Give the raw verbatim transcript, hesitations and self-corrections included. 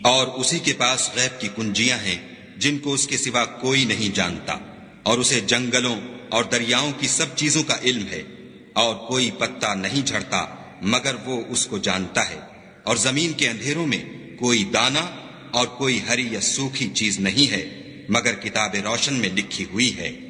और उसी के पास गैब की कुंजियां हैं जिनको उसके सिवा कोई नहीं जानता, और उसे जंगलों और दरियाओं की सब चीजों का इल्म है, और कोई पत्ता नहीं झड़ता मगर वो उसको जानता है, और जमीन के अंधेरों में कोई दाना और कोई हरी या सूखी चीज नहीं है मगर किताब रोशन में लिखी हुई है।